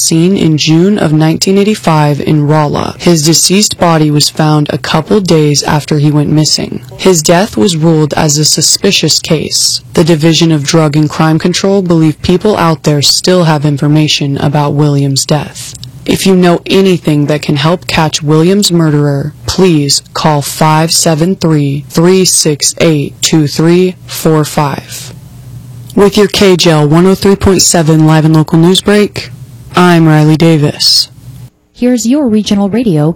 seen in June of 1985 in Rolla. His deceased body was found a couple days after he went missing. His death was ruled as a suspicious case. The Division of Drug and Crime Control believe people out there still have information about Williams' death. If you know anything that can help catch Williams' murderer, please call 573-368-2345. With your KJL 103.7 live and local news break, I'm Riley Davis. Here's your regional radio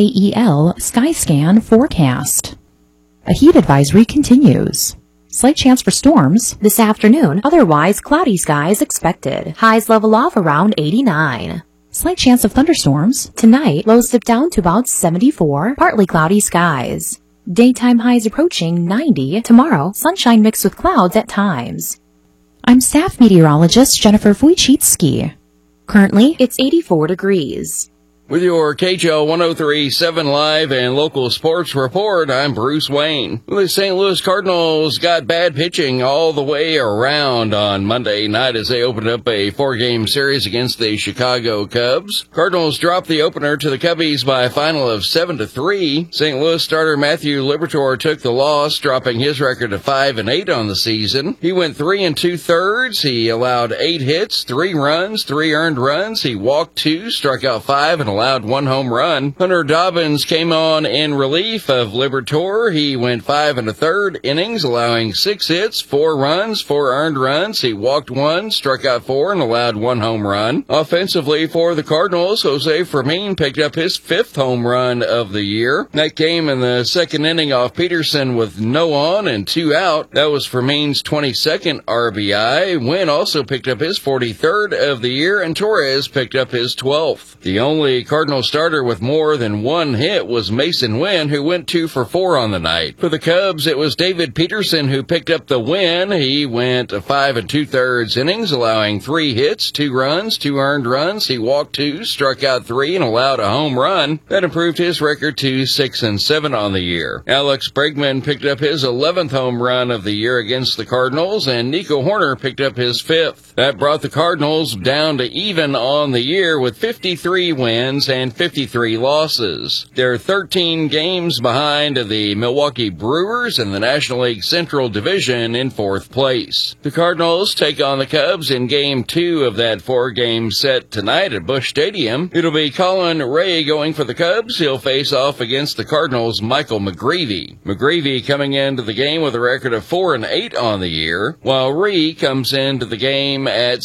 KJEL Skyscan forecast. A heat advisory continues. Slight chance for storms this afternoon, otherwise cloudy skies expected. Highs level off around 89. Slight chance of thunderstorms. Tonight, lows dip down to about 74, partly cloudy skies. Daytime highs approaching 90. Tomorrow, sunshine mixed with clouds at times. I'm staff meteorologist Jennifer Wojcicki. Currently, it's 84 degrees. With your KJL 103.7 live and local sports report, I'm Bruce Wayne. The St. Louis Cardinals got bad pitching all the way around on Monday night as they opened up a 4-game series against the Chicago Cubs. Cardinals dropped the opener to the Cubbies by a final of 7-3. St. Louis starter Matthew Liberatore took the loss, dropping his record to 5-8 on the season. He went 3 2/3. He allowed 8 hits, 3 runs, 3 earned runs. He walked 2, struck out 5, and allowed 1 home run. Hunter Dobbins came on in relief of Liberatore. He went 5 1/3 innings, allowing 6 hits, 4 runs, 4 earned runs. He walked 1, struck out 4, and allowed 1 home run. Offensively for the Cardinals, Jose Fermin picked up his 5th home run of the year. That came in the 2nd inning off Peterson with no on and 2 out. That was Fermin's 22nd RBI. Wynn also picked up his 43rd of the year, and Torres picked up his 12th. The only Cardinal starter with more than 1 hit was Mason Wynn, who went 2 for 4 on the night. For the Cubs, it was David Peterson who picked up the win. He went 5 2/3 innings, allowing 3 hits, 2 runs, 2 earned runs. He walked 2, struck out 3, and allowed a home run. That improved his record to 6-7 on the year. Alex Bregman picked up his 11th home run of the year against the Cardinals, and Nico Horner picked up his 5th. That brought the Cardinals down to even on the year with 53 wins and 53 losses. They're 13 games behind the Milwaukee Brewers in the National League Central Division in 4th place. The Cardinals take on the Cubs in Game 2 of that 4-game set tonight at Busch Stadium. It'll be Colin Ray going for the Cubs. He'll face off against the Cardinals' Michael McGreevy. McGreevy coming into the game with a record of 4-8 on the year, while Ray comes into the game at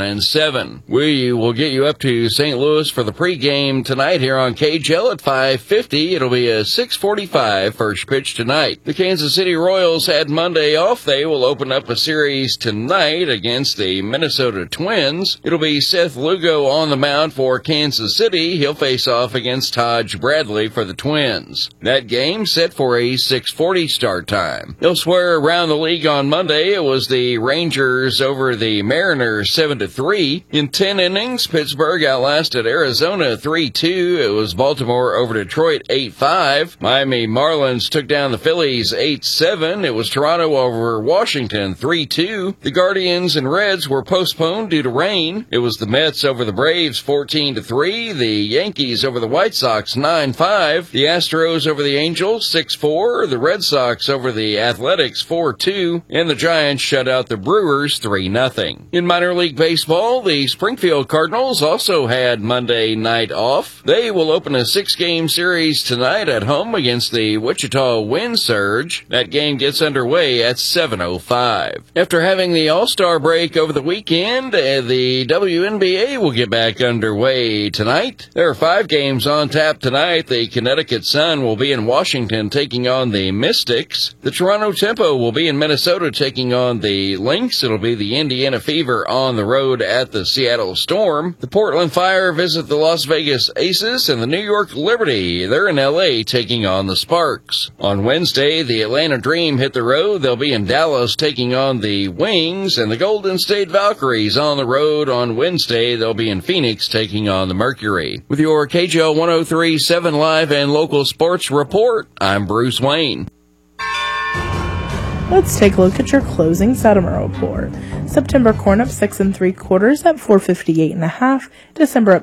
7-7. We will get you up to St. Louis for the pregame tonight here on KJL at 5:50. It'll be a 6:45 first pitch tonight. The Kansas City Royals had Monday off. They will open up a series tonight against the Minnesota Twins. It'll be Seth Lugo on the mound for Kansas City. He'll face off against Taj Bradley for the Twins. That game set for a 6:40 start time. Elsewhere around the league on Monday, it was the Rangers over the Mariners 7-3. In 10 innings, Pittsburgh outlasted Arizona 3-2. It was Baltimore over Detroit 8-5. Miami Marlins took down the Phillies 8-7. It was Toronto over Washington 3-2. The Guardians and Reds were postponed due to rain. It was the Mets over the Braves 14-3. The Yankees over the White Sox 9-5. The Astros over the Angels 6-4. The Red Sox over the Athletics 4-2. And the Giants shut out the Brewers 3-0. In minor league baseball, the Springfield Cardinals also had Monday night off. They will open a 6-game series tonight at home against the Wichita Wind Surge. That game gets underway at 7:05. After having the All-Star break over the weekend, the WNBA will get back underway tonight. There are 5 games on tap tonight. The Connecticut Sun will be in Washington taking on the Mystics. The Toronto Tempo will be in Minnesota taking on the Lynx. It'll be the Indiana Fever on the road at the Seattle Storm. The Portland Fire visit the Las Vegas Aces, and the New York Liberty, they're in LA taking on the Sparks. On Wednesday, the Atlanta Dream hit the road. They'll be in Dallas taking on the Wings, and the Golden State Valkyries on the road on Wednesday. They'll be in Phoenix taking on the Mercury. With your KJL 103.7 live and local sports report, I'm Bruce Wayne. Let's take a look at your closing settlement report. September corn up 6 3/4 at 458.5. December up